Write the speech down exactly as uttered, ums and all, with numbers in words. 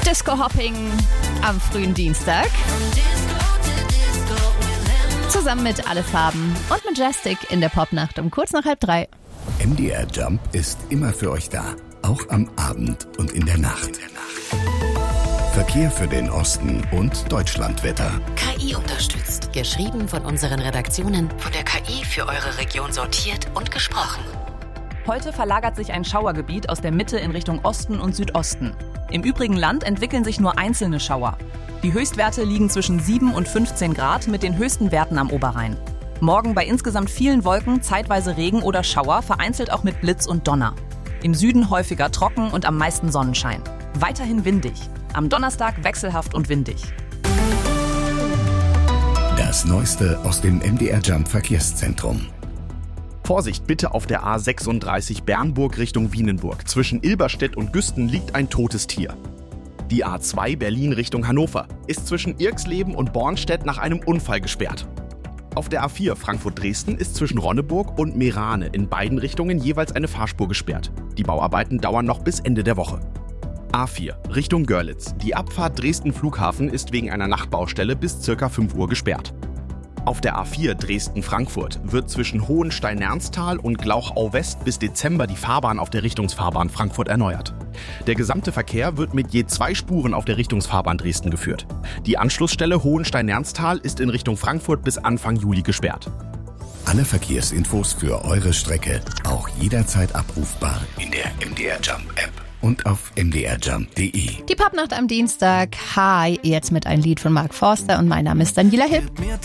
Disco-Hopping am frühen Dienstag. Zusammen mit Alle Farben und Majestic in der Popnacht um kurz nach halb drei. M D R Jump ist immer für euch da, auch am Abend und in der Nacht. Verkehr für den Osten und Deutschlandwetter. K I unterstützt. Geschrieben von unseren Redaktionen, von der K I für eure Region sortiert und gesprochen. Heute verlagert sich ein Schauergebiet aus der Mitte in Richtung Osten und Südosten. Im übrigen Land entwickeln sich nur einzelne Schauer. Die Höchstwerte liegen zwischen sieben und fünfzehn Grad mit den höchsten Werten am Oberrhein. Morgen bei insgesamt vielen Wolken, zeitweise Regen oder Schauer, vereinzelt auch mit Blitz und Donner. Im Süden häufiger trocken und am meisten Sonnenschein. Weiterhin windig. Am Donnerstag wechselhaft und windig. Das Neueste aus dem M D R Jump Verkehrszentrum. Vorsicht bitte auf der A sechsunddreißig Bernburg Richtung Wienenburg. Zwischen Ilberstedt und Güsten liegt ein totes Tier. Die A zwei Berlin Richtung Hannover ist zwischen Irxleben und Bornstedt nach einem Unfall gesperrt. Auf der A vier Frankfurt-Dresden ist zwischen Ronneburg und Meerane in beiden Richtungen jeweils eine Fahrspur gesperrt. Die Bauarbeiten dauern noch bis Ende der Woche. A vier Richtung Görlitz. Die Abfahrt Dresden Flughafen ist wegen einer Nachtbaustelle bis ca. fünf Uhr gesperrt. Auf der A vier Dresden-Frankfurt wird zwischen Hohenstein-Ernsthal und Glauchau-West bis Dezember die Fahrbahn auf der Richtungsfahrbahn Frankfurt erneuert. Der gesamte Verkehr wird mit je zwei Spuren auf der Richtungsfahrbahn Dresden geführt. Die Anschlussstelle Hohenstein-Ernsthal ist in Richtung Frankfurt bis Anfang Juli gesperrt. Alle Verkehrsinfos für eure Strecke auch jederzeit abrufbar in der M D R Jump App und auf m d r jump punkt d e. Die Popnacht am Dienstag. Hi, jetzt mit einem Lied von Mark Forster und mein Name ist Daniela Hipp.